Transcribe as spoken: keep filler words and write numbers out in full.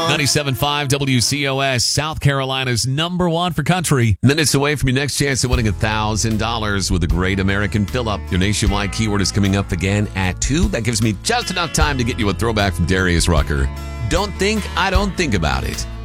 ninety-seven point five W C O S, South Carolina's number one for country. Minutes away from your next chance at winning one thousand dollars with a Great American Fill-Up. Your nationwide keyword is coming up again at two. That gives me just enough time to get you a throwback from Darius Rucker. Don't think I don't think about it.